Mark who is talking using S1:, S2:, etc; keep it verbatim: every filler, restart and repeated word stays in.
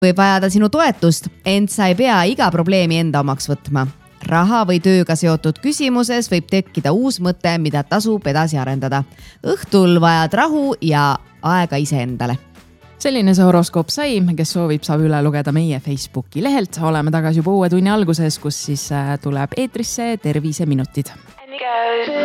S1: võib vajada sinu toetust, ent sa ei pea iga probleemi enda omaks võtma. Raha või tööga seotud küsimuses võib tekkida uus mõte, mida tasub edasi arendada. Õhtul vajad rahu ja aega iseendale.
S2: Selline see horoskoop sai, kes soovib, saab üle lugeda meie Facebooki lehelt. Oleme tagasi juba uue tunni alguses, kus siis tuleb eetrisse terviseminutid.